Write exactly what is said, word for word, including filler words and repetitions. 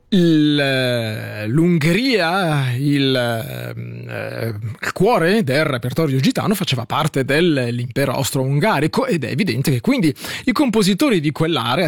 Il, l'Ungheria, il, eh, il cuore del repertorio gitano, faceva parte dell'impero austro-ungarico ed è evidente che quindi i compositori di quell'area